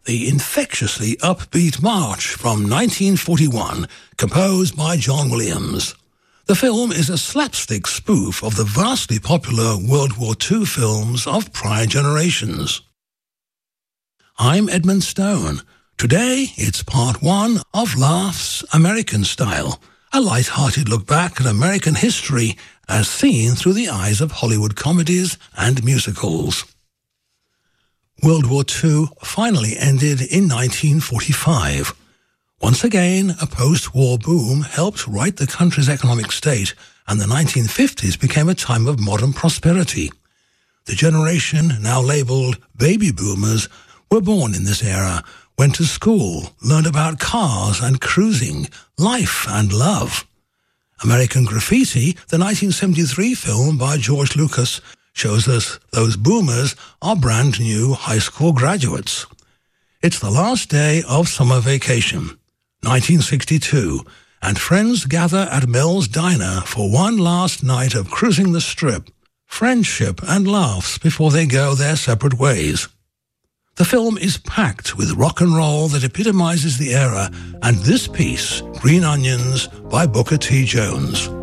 the infectiously upbeat march from 1941, composed by John Williams. The film is a slapstick spoof of the vastly popular World War II films of prior generations. I'm Edmund Stone. Today, it's part one of Laughs American Style, a light-hearted look back at American history as seen through the eyes of Hollywood comedies and musicals. World War II finally ended in 1945. Once again, a post-war boom helped right the country's economic state, and the 1950s became a time of modern prosperity. The generation, now labelled baby boomers, were born in this era, went to school, learned about cars and cruising, life and love. American Graffiti, the 1973 film by George Lucas, shows us those boomers are brand new high school graduates. It's the last day of summer vacation, 1962, and friends gather at Mel's Diner for one last night of cruising the Strip, friendship and laughs before they go their separate ways. The film is packed with rock and roll that epitomizes the era, and this piece, Green Onions by Booker T. Jones.